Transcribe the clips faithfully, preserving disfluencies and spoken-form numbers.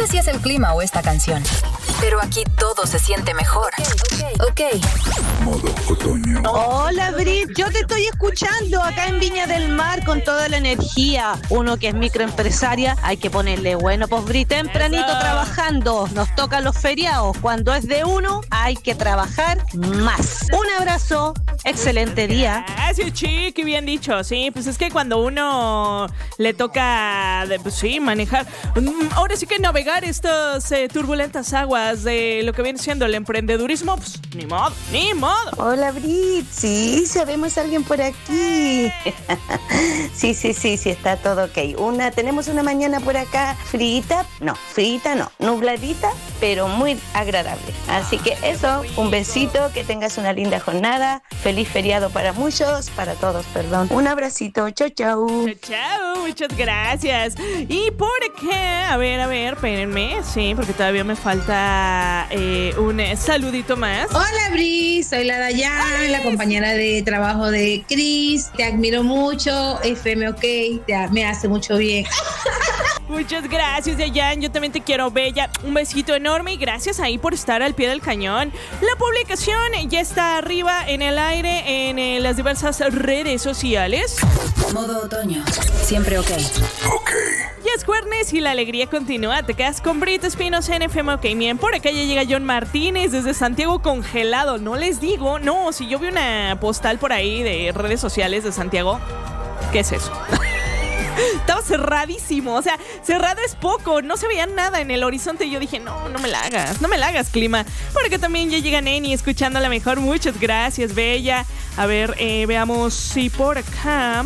sé si es el clima o esta canción, pero aquí todo se siente mejor. Ok, ok. Modo otoño. Hola, Brit, yo te estoy escuchando acá en Viña del Mar con toda la energía. Uno que es microempresaria, hay que ponerle bueno, pues Brit, tempranito Eso. trabajando. Nos tocan los feriados. Cuando es de uno, hay que trabajar más. Un abrazo, excelente día. Gracias, Chiqui, bien dicho. Sí, pues es que cuando uno le toca, de, pues sí, manejar, mm, ahora sí que navegar estas eh, turbulentas aguas de lo que viene siendo el emprendedurismo, pues ni modo, ni modo. Hola, Brit. Sí, sabemos a alguien por aquí. Sí, sí, sí, sí, está todo ok. Una, tenemos una mañana por acá frita, no, frita no, nubladita, pero muy agradable. Así que eso, un besito, que tengas una linda jornada. Feliz feriado para muchos, para todos, perdón. Un abracito, chau, chau. Chao, chao, muchas gracias. Y por acá, a ver, a ver, espérenme, sí, porque todavía me falta eh, un eh, saludito más. Hola, Bri, soy la Dayan, la compañera de trabajo de Chris. Te admiro mucho, F M OK, te, me hace mucho bien. Muchas gracias, Dayan. Yo también te quiero, bella. Un besito enorme y gracias ahí por estar al pie del cañón. La publicación ya está arriba en el aire en eh, las diversas redes sociales. Modo otoño. Siempre ok. Ok. Ya es jueves y la alegría continúa. Te quedas con Brito Espinosa en F M OK. Bien, por acá ya llega John Martínez desde Santiago congelado. No les digo, no, si yo vi una postal por ahí de redes sociales de Santiago, ¿qué es eso? Estaba cerradísimo, o sea, cerrado es poco, no se veía nada en el horizonte y yo dije, no, no me la hagas, no me la hagas, clima. Por acá también ya llega Neni escuchando a la mejor, muchas gracias, bella. A ver, eh, veamos si por acá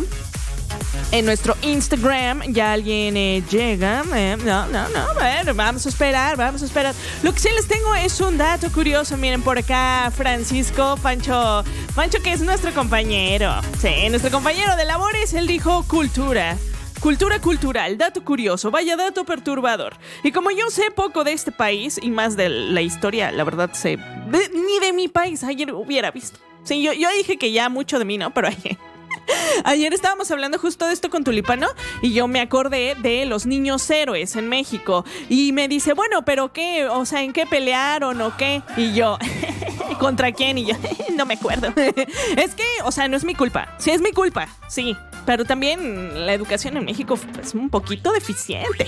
en nuestro Instagram ya alguien eh, llega. Eh, no, no, no, a ver, vamos a esperar, vamos a esperar. Lo que sí les tengo es un dato curioso. Miren, por acá Francisco Pancho, Pancho que es nuestro compañero. Sí, nuestro compañero de labores, él dijo cultura. Cultura cultural, dato curioso, vaya dato perturbador. Y como yo sé poco de este país y más de la historia, la verdad sé de, ni de mi país, ayer hubiera visto. Sí, yo, yo dije que ya mucho de mí, ¿no? Pero ayer, ayer estábamos hablando justo de esto con Tulipano y yo me acordé de los niños héroes en México. Y me dice, bueno, ¿pero qué? O sea, ¿en qué pelearon o qué? Y yo, ¿contra quién? Y yo, no me acuerdo. Es que, o sea, no es mi culpa. Sí, es mi culpa, sí. Pero también la educación en México es un poquito deficiente.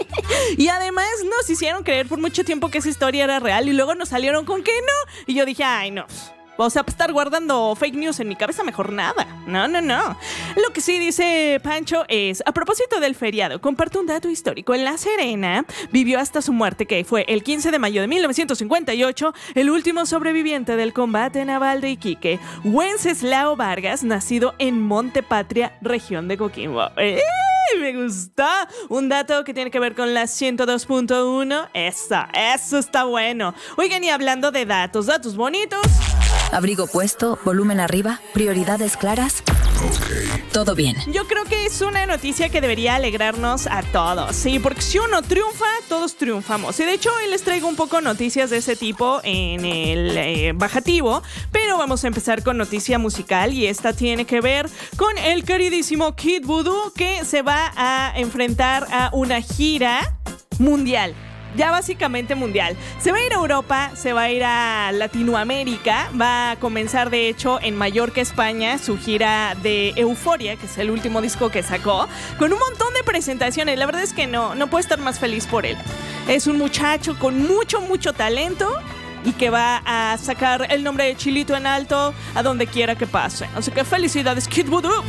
Y además nos hicieron creer por mucho tiempo que esa historia era real y luego nos salieron con que no. Y yo dije, ay, no. O sea, estar guardando fake news en mi cabeza, mejor nada. No, no, no. Lo que sí dice Pancho es, a propósito del feriado, comparto un dato histórico. En La Serena vivió hasta su muerte, que fue el quince de mayo de mil novecientos cincuenta y ocho, el último sobreviviente del combate naval de Iquique, Wenceslao Vargas, nacido en Monte Patria, región de Coquimbo. ¡Eh! Me gustó. Un dato que tiene que ver con la ciento dos punto uno. Eso, eso está bueno. Oigan, y hablando de datos, datos bonitos. Abrigo puesto, volumen arriba, prioridades claras. Ok. Todo bien. Yo creo que es una noticia que debería alegrarnos a todos, sí, porque si uno triunfa, todos triunfamos. Y de hecho hoy les traigo un poco noticias de ese tipo en el eh, bajativo, pero vamos a empezar con noticia musical y esta tiene que ver con el queridísimo Kid Voodoo, que se va a enfrentar a una gira mundial. Ya básicamente mundial. Se va a ir a Europa, se va a ir a Latinoamérica, va a comenzar de hecho en Mallorca, España, su gira de Euforia, que es el último disco que sacó, con un montón de presentaciones. La verdad es que no, no puedo estar más feliz por él. Es un muchacho con mucho, mucho talento y que va a sacar el nombre de Chilito en alto a donde quiera que pase. Así que felicidades, Kid Voodoo.